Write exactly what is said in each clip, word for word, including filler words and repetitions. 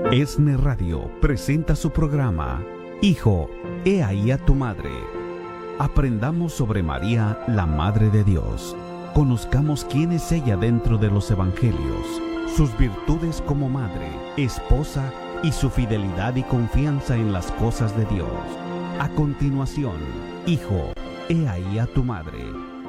ESNE Radio presenta su programa Hijo, he ahí a tu madre. Aprendamos sobre María, la Madre de Dios. Conozcamos quién es ella dentro de los Evangelios, sus virtudes como madre, esposa y su fidelidad y confianza en las cosas de Dios. A continuación, Hijo, he ahí a tu madre.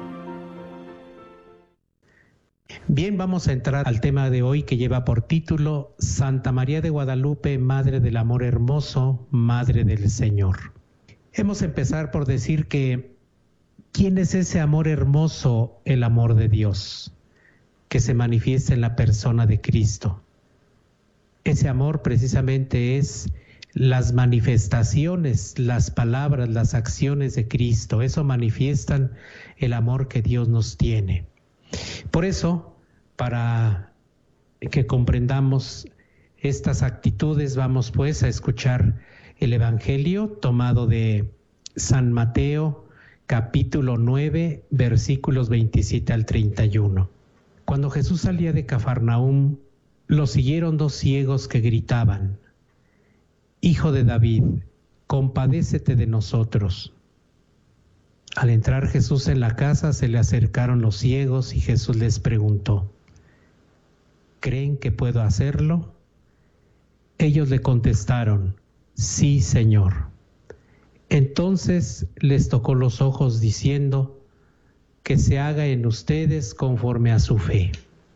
Bien, vamos a entrar al tema de hoy que lleva por título Santa María de Guadalupe, Madre del Amor Hermoso, Madre del Señor. Hemos de empezar por decir que ¿quién es ese amor hermoso? El amor de Dios, que se manifiesta en la persona de Cristo. Ese amor precisamente es las manifestaciones, las palabras, las acciones de Cristo. Eso manifiestan el amor que Dios nos tiene. Por eso, para que comprendamos estas actitudes, vamos pues a escuchar el Evangelio tomado de San Mateo, capítulo nueve, versículos veintisiete al treinta y uno. Cuando Jesús salía de Cafarnaúm, lo siguieron dos ciegos que gritaban: Hijo de David, compadécete de nosotros. Al entrar Jesús en la casa, se le acercaron los ciegos y Jesús les preguntó: ¿creen que puedo hacerlo? Ellos le contestaron: sí, Señor. Entonces les tocó los ojos diciendo: que se haga en ustedes conforme a su fe.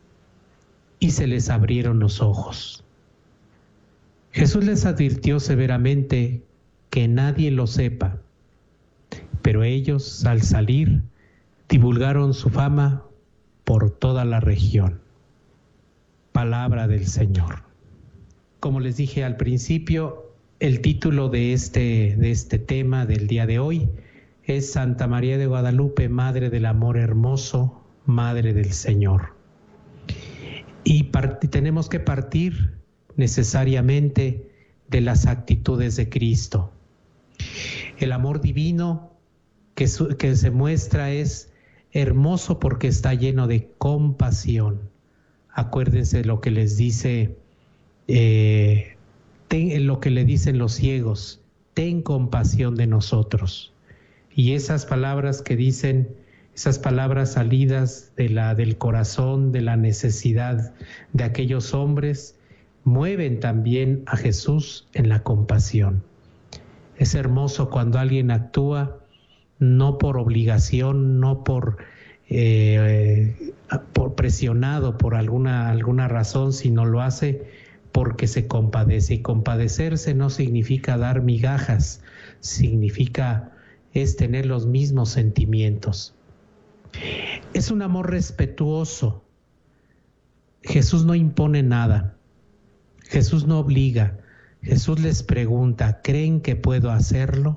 Y se les abrieron los ojos. Jesús les advirtió severamente que nadie lo sepa, pero ellos, al salir, divulgaron su fama por toda la región. Palabra del Señor. Como les dije al principio, el título de este, de este tema del día de hoy es Santa María de Guadalupe, Madre del Amor Hermoso, Madre del Señor. Y part- tenemos que partir necesariamente de las actitudes de Cristo. El amor divino que, su, que se muestra es hermoso porque está lleno de compasión. Acuérdense de lo que les dice, eh, ten, lo que le dicen los ciegos: ten compasión de nosotros. Y esas palabras que dicen, esas palabras salidas de la, del corazón, de la necesidad de aquellos hombres, mueven también a Jesús en la compasión. Es hermoso cuando alguien actúa no por obligación, no por... Eh, por presionado por alguna, alguna razón, sino lo hace porque se compadece. Y compadecerse no significa dar migajas, significa es tener los mismos sentimientos. Es un amor respetuoso. Jesús no impone nada, Jesús no obliga. Jesús les pregunta: ¿creen que puedo hacerlo?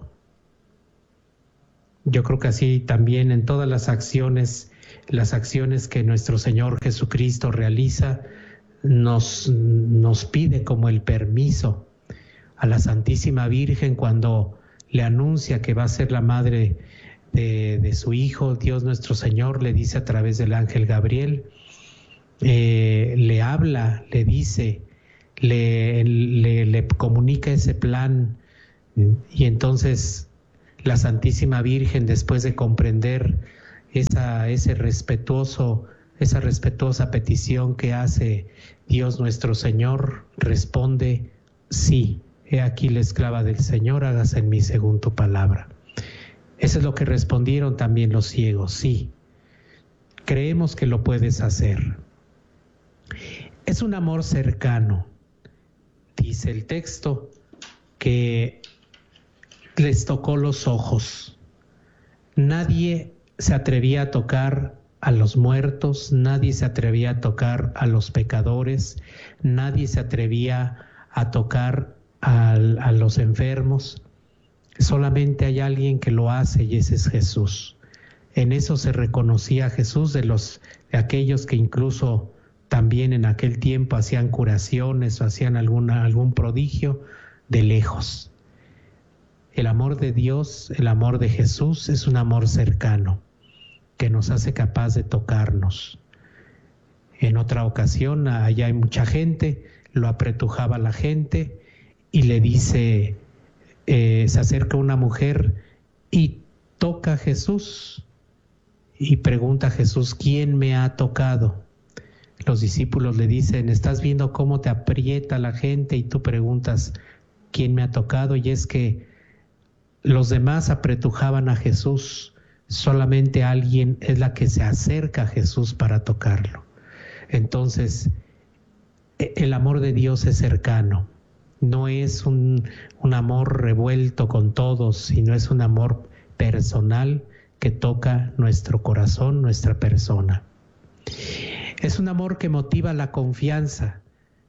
Yo creo que así también en todas las acciones, las acciones que nuestro Señor Jesucristo realiza, nos, nos pide como el permiso. A la Santísima Virgen, cuando le anuncia que va a ser la madre de, de su Hijo, Dios nuestro Señor le dice a través del ángel Gabriel, eh, le habla, le dice, le, le, le comunica ese plan, y entonces la Santísima Virgen, después de comprender esa, ese respetuoso, esa respetuosa petición que hace Dios nuestro Señor, responde: sí, he aquí la esclava del Señor, hágase en mí según tu palabra. Eso es lo que respondieron también los ciegos: sí, creemos que lo puedes hacer. Es un amor cercano. Dice el texto que les tocó los ojos. Nadie se atrevía a tocar a los muertos, nadie se atrevía a tocar a los pecadores, nadie se atrevía a tocar a, a los enfermos. Solamente hay alguien que lo hace, y ese es Jesús. En eso se reconocía a Jesús de los de aquellos que incluso también en aquel tiempo hacían curaciones o hacían alguna, algún prodigio de lejos. El amor de Dios, el amor de Jesús es un amor cercano que nos hace capaz de tocarnos. En otra ocasión, allá hay mucha gente, lo apretujaba la gente y le dice, eh, se acerca una mujer y toca a Jesús y pregunta a Jesús, ¿quién me ha tocado? Los discípulos le dicen, estás viendo cómo te aprieta la gente y tú preguntas, ¿quién me ha tocado? Y es que los demás apretujaban a Jesús, solamente alguien es la que se acerca a Jesús para tocarlo. Entonces, el amor de Dios es cercano, no es un, un amor revuelto con todos, sino es un amor personal que toca nuestro corazón, nuestra persona. Es un amor que motiva la confianza.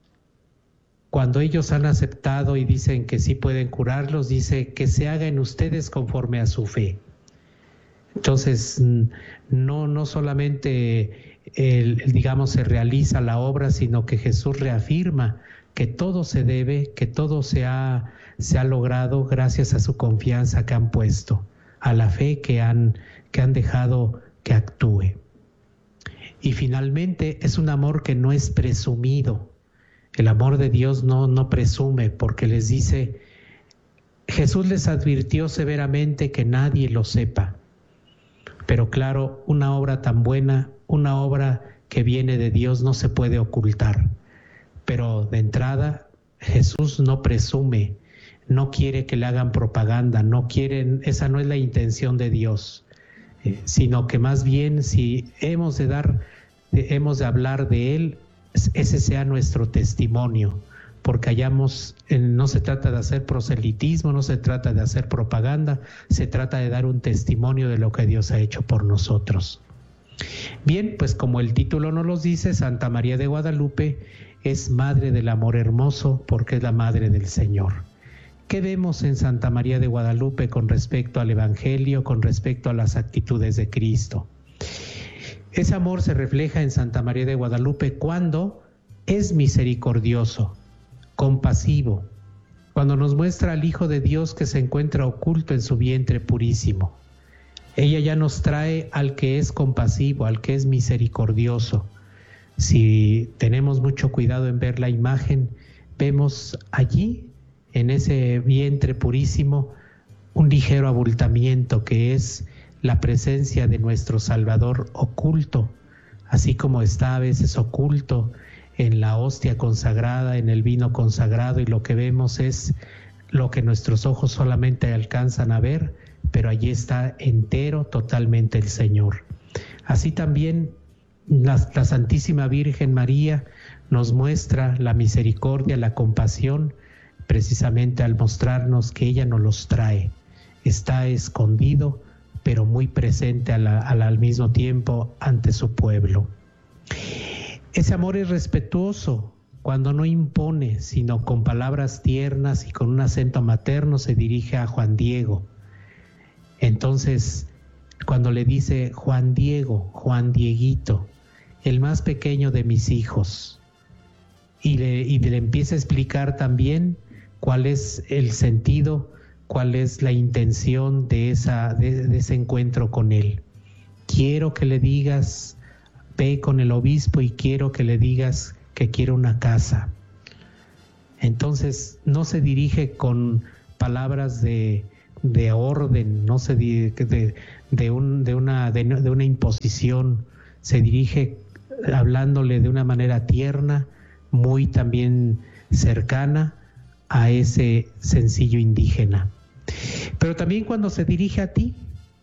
Cuando ellos han aceptado y dicen que sí pueden curarlos, dice que se haga en ustedes conforme a su fe. Entonces, no, no solamente, el, el, digamos, se realiza la obra, sino que Jesús reafirma que todo se debe, que todo se ha, se ha logrado gracias a su confianza que han puesto, a la fe que han, que han dejado que actúe. Y finalmente, es un amor que no es presumido. El amor de Dios no, no presume, porque les dice, Jesús les advirtió severamente que nadie lo sepa. Pero claro, una obra tan buena, una obra que viene de Dios no se puede ocultar. Pero de entrada, Jesús no presume, no quiere que le hagan propaganda, no quieren, esa no es la intención de Dios, eh, sino que más bien si hemos de dar, de, hemos de hablar de Él, ese sea nuestro testimonio, porque hayamos, no se trata de hacer proselitismo, no se trata de hacer propaganda, se trata de dar un testimonio de lo que Dios ha hecho por nosotros. Bien, pues como el título nos lo dice, Santa María de Guadalupe es Madre del Amor Hermoso, porque es la Madre del Señor. ¿Qué vemos en Santa María de Guadalupe con respecto al Evangelio, con respecto a las actitudes de Cristo? Ese amor se refleja en Santa María de Guadalupe cuando es misericordioso, compasivo, cuando nos muestra al Hijo de Dios que se encuentra oculto en su vientre purísimo. Ella ya nos trae al que es compasivo, al que es misericordioso. Si tenemos mucho cuidado en ver la imagen, vemos allí, en ese vientre purísimo, un ligero abultamiento que es la presencia de nuestro Salvador oculto, así como está a veces oculto en la hostia consagrada, en el vino consagrado, y lo que vemos es lo que nuestros ojos solamente alcanzan a ver, pero allí está entero totalmente el Señor. Así también la, la Santísima Virgen María nos muestra la misericordia, la compasión, precisamente al mostrarnos que ella nos los trae. Está escondido, pero muy presente a la, a la, al mismo tiempo ante su pueblo. Ese amor es respetuoso, cuando no impone, sino con palabras tiernas y con un acento materno se dirige a Juan Diego. Entonces, cuando le dice Juan Diego, Juan Dieguito, el más pequeño de mis hijos, y le, y le empieza a explicar también cuál es el sentido, cuál es la intención de, esa, de, de ese encuentro con él. Quiero que le digas, ve con el obispo y quiero que le digas que quiero una casa. Entonces no se dirige con palabras de, de orden, no se dirige de, de, un, de, una, de, de una imposición, se dirige hablándole de una manera tierna, muy también cercana a ese sencillo indígena. Pero también cuando se dirige a ti,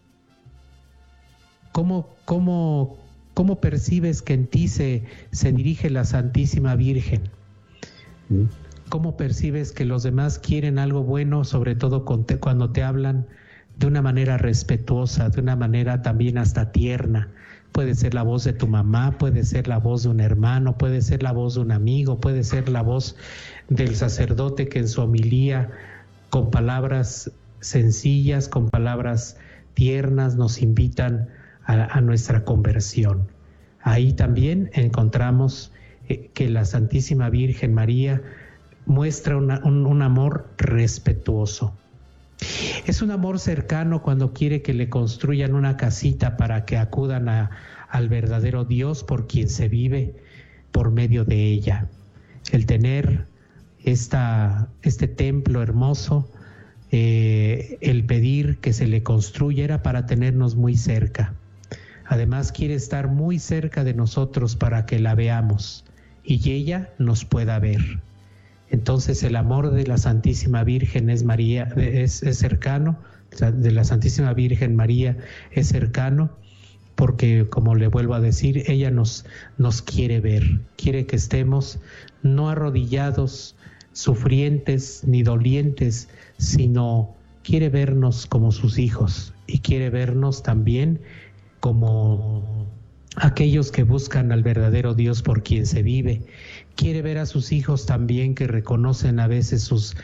¿cómo, cómo, cómo percibes que en ti se, se dirige la Santísima Virgen? ¿Cómo percibes que los demás quieren algo bueno, sobre todo cuando te hablan de una manera respetuosa, de una manera también hasta tierna? Puede ser la voz de tu mamá, puede ser la voz de un hermano, puede ser la voz de un amigo, puede ser la voz del sacerdote que en su homilía, con palabras sencillas, con palabras tiernas, nos invitan a, a nuestra conversión. Ahí también encontramos eh, que la Santísima Virgen María muestra una, un, un amor respetuoso. Es un amor cercano cuando quiere que le construyan una casita para que acudan a, al verdadero Dios por quien se vive, por medio de ella. El tener esta, este templo hermoso, eh, el pedir que se le construya era para tenernos muy cerca. Además quiere estar muy cerca de nosotros para que la veamos y ella nos pueda ver. Entonces el amor de la Santísima Virgen es María, es, es cercano, de la Santísima Virgen María es cercano, porque como le vuelvo a decir, ella nos, nos quiere ver, quiere que estemos no arrodillados, sufrientes ni dolientes, sino quiere vernos como sus hijos y quiere vernos también como aquellos que buscan al verdadero Dios por quien se vive. Quiere ver a sus hijos también que reconocen a veces sus,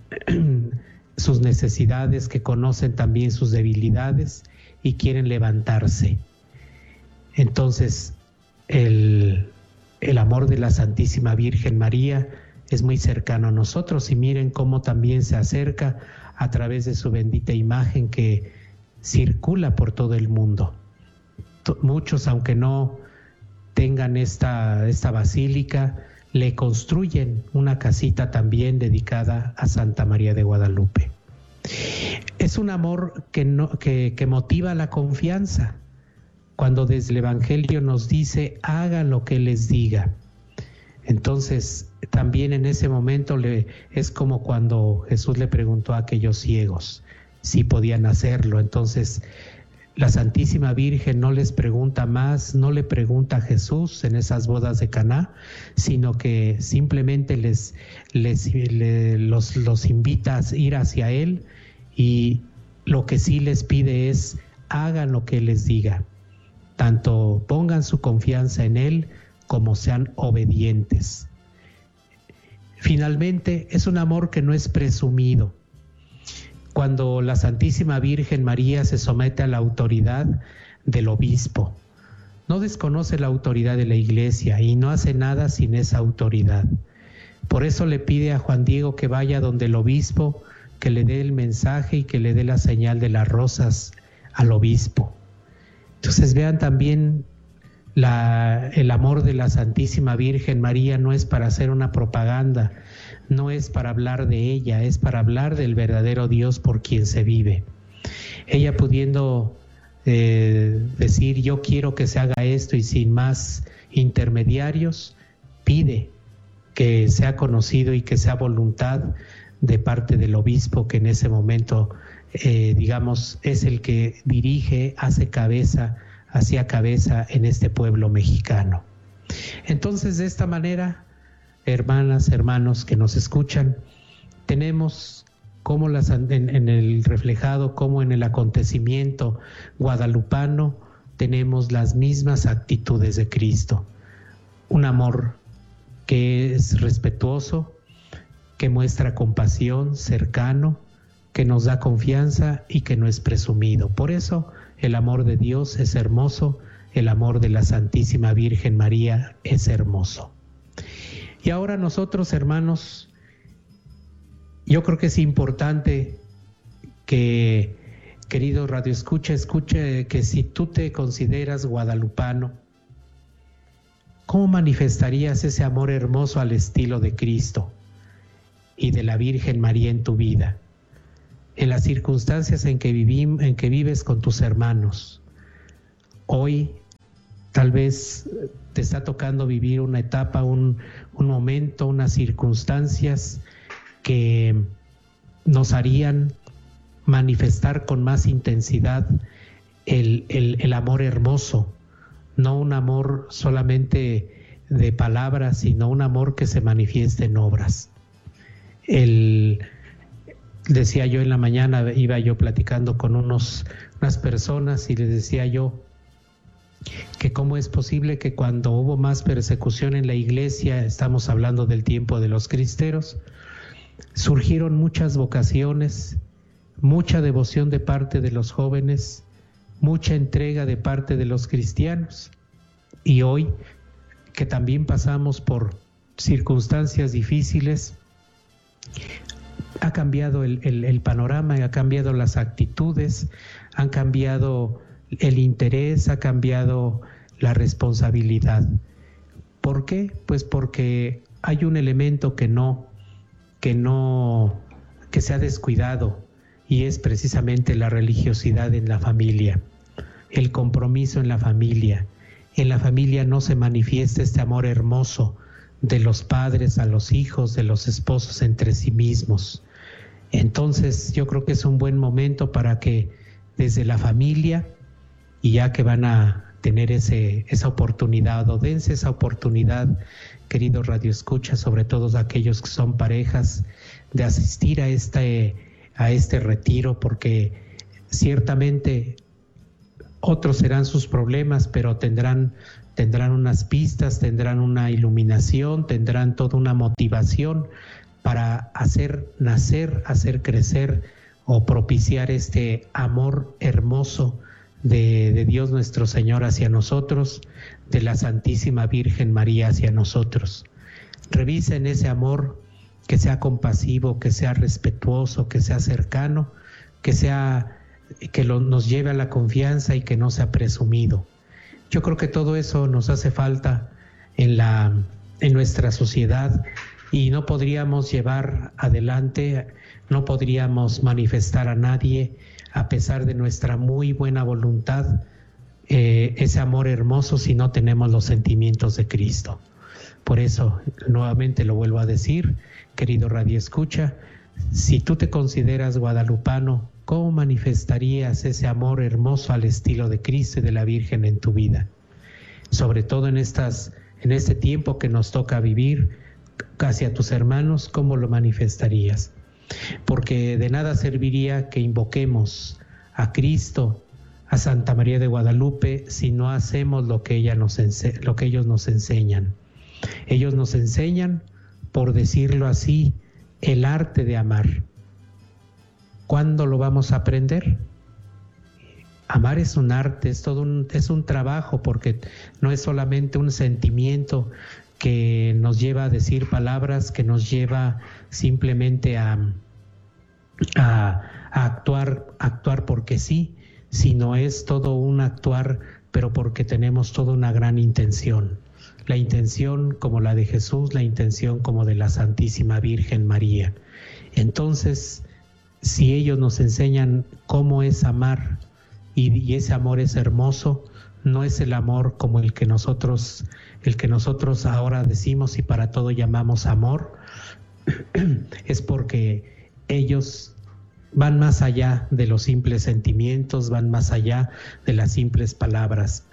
sus necesidades, que conocen también sus debilidades y quieren levantarse. Entonces, el, el amor de la Santísima Virgen María es muy cercano a nosotros y miren cómo también se acerca a través de su bendita imagen que circula por todo el mundo. Muchos, aunque no tengan esta, esta basílica, le construyen una casita también dedicada a Santa María de Guadalupe. Es un amor que, no, que, que motiva la confianza. Cuando desde el Evangelio nos dice, hagan lo que les diga. Entonces, también en ese momento le, es como cuando Jesús le preguntó a aquellos ciegos si podían hacerlo. Entonces, la Santísima Virgen no les pregunta más, no le pregunta a Jesús en esas bodas de Caná, sino que simplemente les, les, les los, los invita a ir hacia Él y lo que sí les pide es hagan lo que Él les diga. Tanto pongan su confianza en Él como sean obedientes. Finalmente, es un amor que no es presumido. Cuando la Santísima Virgen María se somete a la autoridad del obispo, no desconoce la autoridad de la Iglesia y no hace nada sin esa autoridad. Por eso le pide a Juan Diego que vaya donde el obispo, que le dé el mensaje y que le dé la señal de las rosas al obispo. Entonces vean también la, el amor de la Santísima Virgen María no es para hacer una propaganda, no es para hablar de ella, es para hablar del verdadero Dios por quien se vive. Ella pudiendo eh, decir yo quiero que se haga esto y sin más intermediarios, pide que sea conocido y que sea voluntad de parte del obispo que en ese momento eh, digamos es el que dirige, hace cabeza, hacía cabeza en este pueblo mexicano. Entonces de esta manera, hermanas, hermanos que nos escuchan, tenemos como las, en, en el reflejado, como en el acontecimiento guadalupano, tenemos las mismas actitudes de Cristo. Un amor que es respetuoso, que muestra compasión, cercano, que nos da confianza y que no es presumido. Por eso el amor de Dios es hermoso, el amor de la Santísima Virgen María es hermoso. Y ahora nosotros, hermanos, yo creo que es importante que, querido Radio Escucha, escuche que si tú te consideras guadalupano, ¿cómo manifestarías ese amor hermoso al estilo de Cristo y de la Virgen María en tu vida? En las circunstancias en que, vivim, en que vives con tus hermanos. Hoy tal vez te está tocando vivir una etapa, un, un momento, unas circunstancias que nos harían manifestar con más intensidad el, el, el amor hermoso, no un amor solamente de palabras, sino un amor que se manifieste en obras. El, decía yo en la mañana, iba yo platicando con unos, unas personas y les decía yo que cómo es posible que cuando hubo más persecución en la iglesia, estamos hablando del tiempo de los cristeros, surgieron muchas vocaciones, mucha devoción de parte de los jóvenes, mucha entrega de parte de los cristianos. Y hoy, que también pasamos por circunstancias difíciles, ha cambiado el, el, el panorama, ha cambiado las actitudes, han cambiado el interés, ha cambiado la responsabilidad. ¿Por qué? Pues porque hay un elemento que no, que no, que se ha descuidado, y es precisamente la religiosidad en la familia, el compromiso en la familia. En la familia no se manifiesta este amor hermoso de los padres a los hijos, de los esposos entre sí mismos. Entonces yo creo que es un buen momento para que desde la familia, y ya que van a tener ese, esa oportunidad, o dense esa oportunidad, queridos radioescuchas, sobre todo aquellos que son parejas, de asistir a este, a este retiro, porque ciertamente otros serán sus problemas, pero tendrán, tendrán unas pistas, tendrán una iluminación, tendrán toda una motivación para hacer nacer, hacer crecer o propiciar este amor hermoso de, de Dios nuestro Señor hacia nosotros, de la Santísima Virgen María hacia nosotros. Revisen ese amor, que sea compasivo, que sea respetuoso, que sea cercano, que sea, que lo, nos lleve a la confianza y que no sea presumido. Yo creo que todo eso nos hace falta en la, en nuestra sociedad, y no podríamos llevar adelante, no podríamos manifestar a nadie, a pesar de nuestra muy buena voluntad, eh, ese amor hermoso si no tenemos los sentimientos de Cristo. Por eso, nuevamente lo vuelvo a decir, querido radioescucha, si tú te consideras guadalupano, ¿cómo manifestarías ese amor hermoso al estilo de Cristo y de la Virgen en tu vida? Sobre todo en, estas, en este tiempo que nos toca vivir, hacia tus hermanos, ¿cómo lo manifestarías? Porque de nada serviría que invoquemos a Cristo, a Santa María de Guadalupe, si no hacemos lo que, ella nos ense- lo que ellos nos enseñan. Ellos nos enseñan, por decirlo así, el arte de amar. ¿Cuándo lo vamos a aprender? Amar es un arte, es todo un, es un trabajo, porque no es solamente un sentimiento que nos lleva a decir palabras, que nos lleva simplemente a, a, a actuar, actuar porque sí, sino es todo un actuar, pero porque tenemos toda una gran intención. La intención como la de Jesús, la intención como de la Santísima Virgen María. Entonces, si ellos nos enseñan cómo es amar, y, y ese amor es hermoso, no es el amor como el que nosotros, el que nosotros ahora decimos y para todo llamamos amor, es porque ellos van más allá de los simples sentimientos, van más allá de las simples palabras.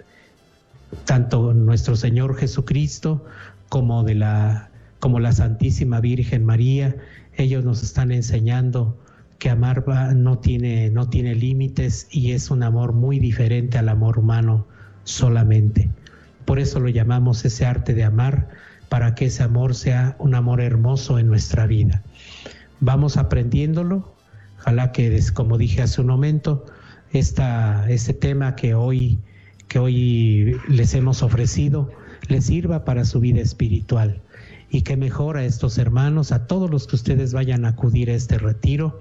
Tanto nuestro Señor Jesucristo como de la, como la Santísima Virgen María, ellos nos están enseñando que amar va, no tiene, no tiene límites, y es un amor muy diferente al amor humano solamente. Por eso lo llamamos ese arte de amar, para que ese amor sea un amor hermoso en nuestra vida. Vamos aprendiéndolo. Ojalá que, como dije hace un momento, esta, este tema que hoy, que hoy les hemos ofrecido les sirva para su vida espiritual, y que mejor a estos hermanos, a todos los que ustedes vayan a acudir a este retiro.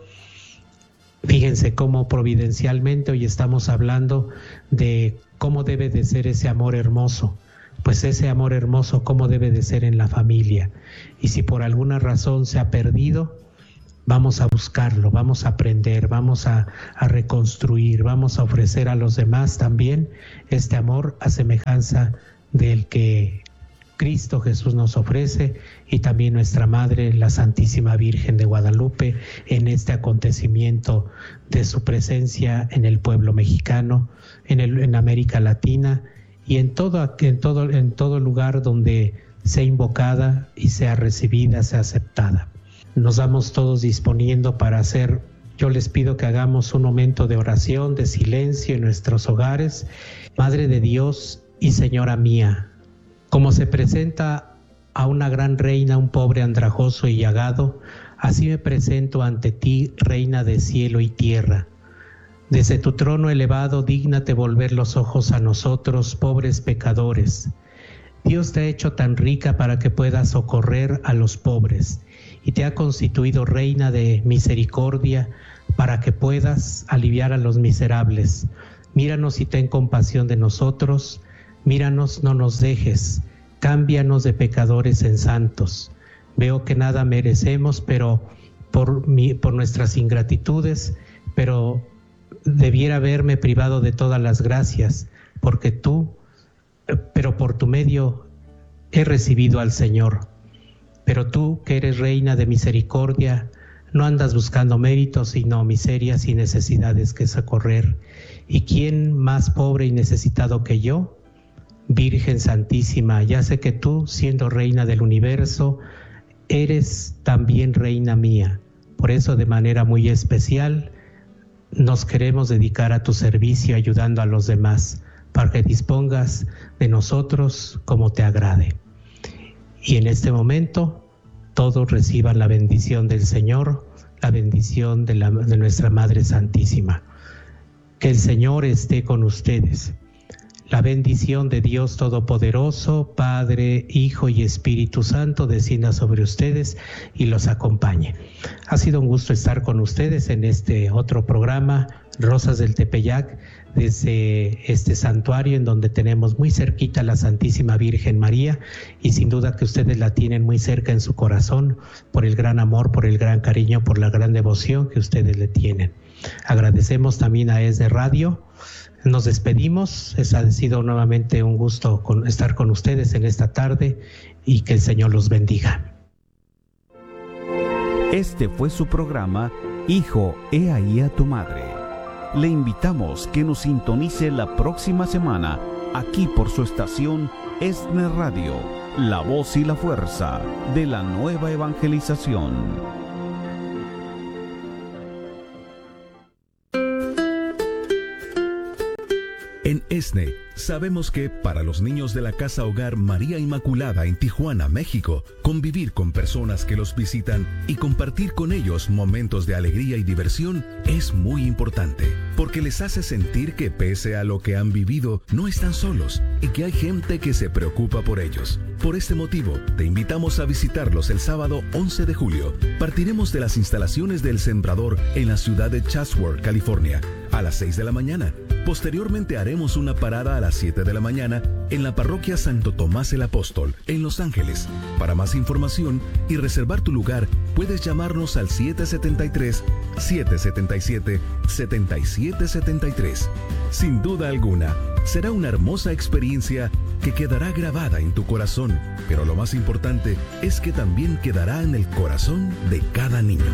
Fíjense cómo providencialmente hoy estamos hablando de cómo debe de ser ese amor hermoso. Pues ese amor hermoso, cómo debe de ser en la familia. Y si por alguna razón se ha perdido, vamos a buscarlo, vamos a aprender, vamos a, a reconstruir, vamos a ofrecer a los demás también este amor a semejanza del que Cristo Jesús nos ofrece, y también nuestra Madre, la Santísima Virgen de Guadalupe, en este acontecimiento de su presencia en el pueblo mexicano, en, el, en América Latina, y en todo, en, todo, en todo lugar donde sea invocada y sea recibida, sea aceptada. Nos vamos todos disponiendo para hacer, yo les pido que hagamos un momento de oración, de silencio en nuestros hogares. Madre de Dios y Señora mía, como se presenta a una gran reina un pobre andrajoso y llagado, así me presento ante ti, Reina de cielo y tierra. Desde tu trono elevado, dígnate volver los ojos a nosotros, pobres pecadores. Dios te ha hecho tan rica para que puedas socorrer a los pobres, y te ha constituido reina de misericordia para que puedas aliviar a los miserables. Míranos y ten compasión de nosotros, míranos, no nos dejes, cámbianos de pecadores en santos. Veo que nada merecemos, pero por, mi, por nuestras ingratitudes, pero debiera haberme privado de todas las gracias, porque tú, pero por tu medio he recibido al Señor. Pero tú, que eres reina de misericordia, no andas buscando méritos, sino miserias y necesidades que socorrer. ¿Y quién más pobre y necesitado que yo? Virgen Santísima, ya sé que tú, siendo reina del universo, eres también reina mía. Por eso, de manera muy especial, nos queremos dedicar a tu servicio ayudando a los demás, para que dispongas de nosotros como te agrade. Y en este momento, todos reciban la bendición del Señor, la bendición de, la, de nuestra Madre Santísima. Que el Señor esté con ustedes. La bendición de Dios Todopoderoso, Padre, Hijo y Espíritu Santo, descienda sobre ustedes y los acompañe. Ha sido un gusto estar con ustedes en este otro programa, Rosas del Tepeyac, desde este santuario en donde tenemos muy cerquita a la Santísima Virgen María, y sin duda que ustedes la tienen muy cerca en su corazón por el gran amor, por el gran cariño, por la gran devoción que ustedes le tienen. Agradecemos también a ESNE Radio. Nos despedimos. Es, ha sido nuevamente un gusto con, estar con ustedes en esta tarde, y que el Señor los bendiga. Este fue su programa Hijo, he ahí a tu madre. Le invitamos que nos sintonice la próxima semana aquí por su estación ESNE Radio, la voz y la fuerza de la nueva evangelización. En ESNE sabemos que para los niños de la Casa Hogar María Inmaculada en Tijuana, México, convivir con personas que los visitan y compartir con ellos momentos de alegría y diversión es muy importante, porque les hace sentir que pese a lo que han vivido, no están solos y que hay gente que se preocupa por ellos. Por este motivo, te invitamos a visitarlos el sábado once de julio. Partiremos de las instalaciones del Sembrador en la ciudad de Chatsworth, California, a las seis de la mañana. Posteriormente haremos una parada a las siete de la mañana en la parroquia Santo Tomás el Apóstol, en Los Ángeles. Para más información y reservar tu lugar, puedes llamarnos al siete siete tres, siete siete siete, siete siete siete tres. Sin duda alguna, será una hermosa experiencia que quedará grabada en tu corazón, pero lo más importante es que también quedará en el corazón de cada niño.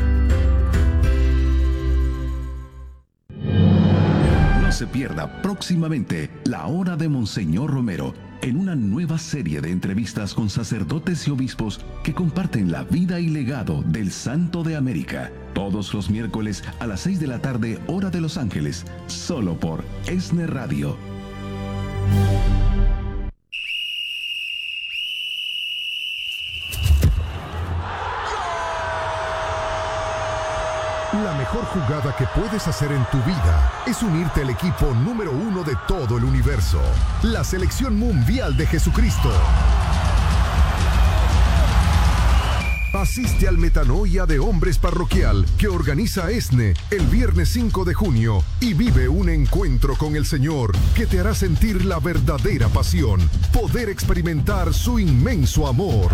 No se pierda próximamente La Hora de Monseñor Romero, en una nueva serie de entrevistas con sacerdotes y obispos que comparten la vida y legado del Santo de América. Todos los miércoles a las seis de la tarde, hora de Los Ángeles, solo por ESNE Radio. La mejor jugada que puedes hacer en tu vida es unirte al equipo número uno de todo el universo, la Selección Mundial de Jesucristo. Asiste al Metanoia de Hombres Parroquial que organiza ESNE el viernes cinco de junio y vive un encuentro con el Señor que te hará sentir la verdadera pasión, poder experimentar su inmenso amor.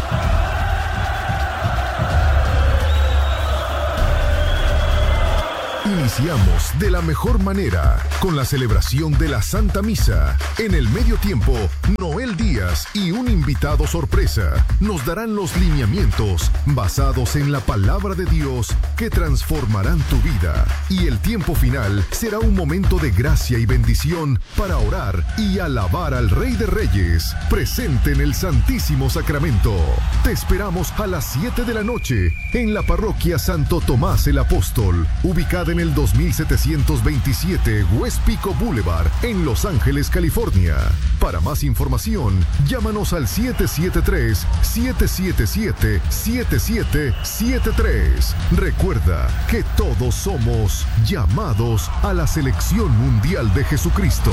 Iniciamos de la mejor manera con la celebración de la Santa Misa. En el medio tiempo, Noel Díaz y un invitado sorpresa nos darán los lineamientos basados en la palabra de Dios que transformarán tu vida. Y el tiempo final será un momento de gracia y bendición para orar y alabar al Rey de Reyes, presente en el Santísimo Sacramento. Te esperamos a las siete de la noche en la parroquia Santo Tomás el Apóstol, ubicada en el dos mil setecientos veintisiete West Pico Boulevard, en Los Ángeles, California. Para más información, llámanos al siete siete tres, siete siete siete, siete siete siete tres. Recuerda que todos somos llamados a la Selección Mundial de Jesucristo.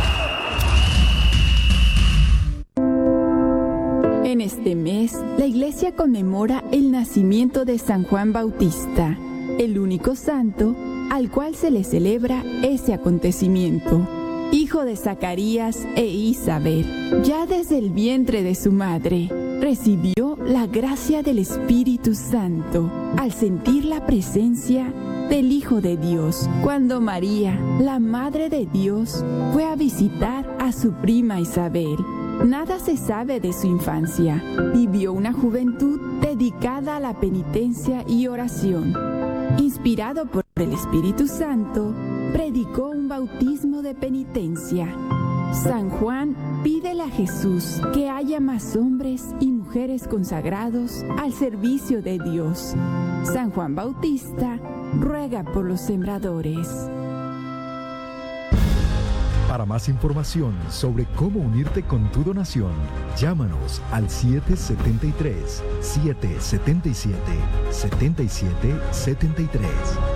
En este mes, la Iglesia conmemora el nacimiento de San Juan Bautista, el único santo al cual se le celebra ese acontecimiento. hijo de Zacarías e Isabel. Ya desde el vientre de su madre, recibió la gracia del Espíritu Santo al sentir la presencia del Hijo de Dios. Cuando María, la Madre de Dios, fue a visitar a su prima Isabel, nada se sabe de su infancia. Vivió una juventud dedicada a la penitencia y oración. Inspirado por el Espíritu Santo, predicó un bautismo de penitencia. San Juan pídele a Jesús que haya más hombres y mujeres consagrados al servicio de Dios. San Juan Bautista ruega por los sembradores. Para más información sobre cómo unirte con tu donación, llámanos al siete siete tres, siete siete siete, siete siete siete tres.